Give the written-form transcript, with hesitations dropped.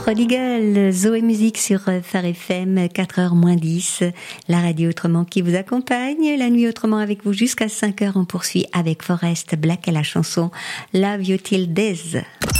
Prodigal, Zoé Musique sur Phare FM, 4h moins 10, la radio autrement qui vous accompagne, la nuit autrement avec vous jusqu'à 5h, on poursuit avec Forest Black et la chanson Love You Till Death.